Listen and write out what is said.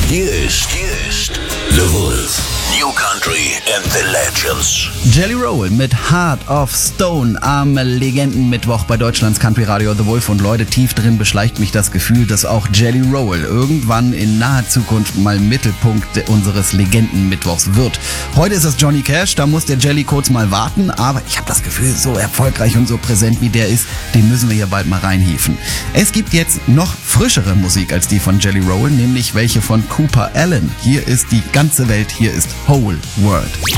Hier ist The Wolf. New Country and the Legends. Jelly Roll mit Heart of Stone am Legendenmittwoch bei Deutschlands Country Radio The Wolf. Und Leute, tief drin beschleicht mich das Gefühl, dass auch Jelly Roll irgendwann in naher Zukunft mal Mittelpunkt unseres Legendenmittwochs wird. Heute ist es Johnny Cash, da muss der Jelly kurz mal warten, aber ich habe das Gefühl, so erfolgreich und so präsent wie der ist, den müssen wir hier bald mal reinhieven. Es gibt jetzt noch frischere Musik als die von Jelly Roll, nämlich welche von Cooper Allen. Hier ist die ganze Welt, hier ist Whole World.